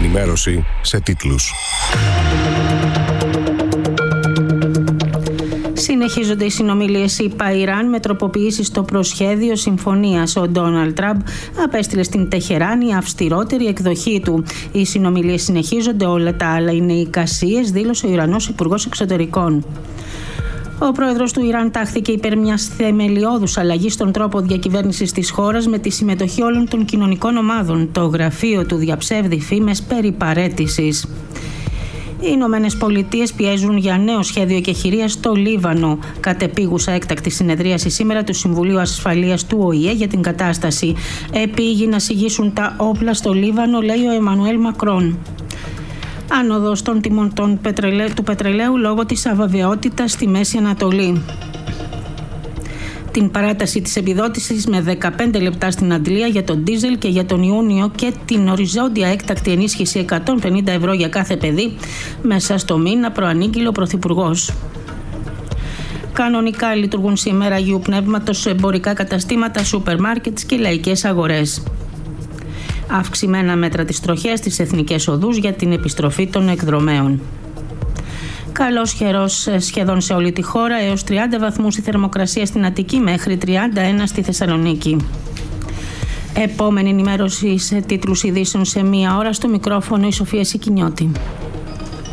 ενημέρωση σε τίτλους. Συνεχίζονται οι συνομιλίες ΗΠΑ-Ιράν με τροποποιήσεις στο προσχέδιο συμφωνίας. Ο Ντόναλντ Τραμπ απέστειλε στην Τεχεράνη αυστηρότερη εκδοχή του. Οι συνομιλίες συνεχίζονται, όλα τα άλλα είναι εικασίες, δήλωσε ο Ιρανός Υπουργός Εξωτερικών. Ο πρόεδρος του Ιράν τάχθηκε υπέρ μιας θεμελιώδους αλλαγής στον τρόπο διακυβέρνησης της χώρας με τη συμμετοχή όλων των κοινωνικών ομάδων. Το γραφείο του διαψεύδει φήμες περί παραίτησης. Οι Ηνωμένες Πολιτείες πιέζουν για νέο σχέδιο εκεχηρίας στο Λίβανο. Κατεπίγουσα έκτακτη συνεδρίαση σήμερα του Συμβουλίου Ασφαλείας του ΟΗΕ για την κατάσταση. Επήγει να συγγύσουν τα όπλα στο Λίβανο, λέει ο Εμμανουέλ Μακρόν. Άνοδος των τιμών του πετρελαίου λόγω της αβεβαιότητας στη Μέση Ανατολή. Την παράταση της επιδότησης με 15 λεπτά στην αντλία για τον ντίζελ και για τον Ιούνιο και την οριζόντια έκτακτη ενίσχυση 150 ευρώ για κάθε παιδί μέσα στο μήνα, προανήγγειλε ο Πρωθυπουργός. Κανονικά λειτουργούν σήμερα Αγίου Πνεύματος εμπορικά καταστήματα, σούπερ μάρκετς και λαϊκές αγορές. Αυξημένα μέτρα της τροχέας στις εθνικές οδούς για την επιστροφή των εκδρομέων. Καλός καιρός σχεδόν σε όλη τη χώρα, έως 30 βαθμούς η θερμοκρασία στην Αττική, μέχρι 31 στη Θεσσαλονίκη. Επόμενη ενημέρωση σε τίτλους ειδήσεων σε μία ώρα, στο μικρόφωνο η Σοφία Σικινιώτη.